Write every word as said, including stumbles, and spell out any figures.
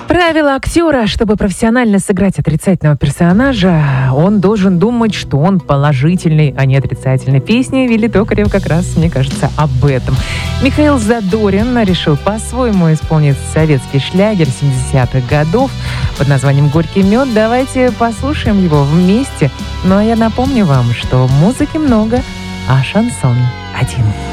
Правило актера: чтобы профессионально сыграть отрицательного персонажа, он должен думать, что он положительный, а не отрицательный. Песня Вилли Токарев как раз, мне кажется, об этом. Михаил Задорин решил по-своему исполнить советский шлягер семидесятых годов под названием «Горький мед». Давайте послушаем его вместе. Ну а я напомню вам, что музыки много, а шансон один.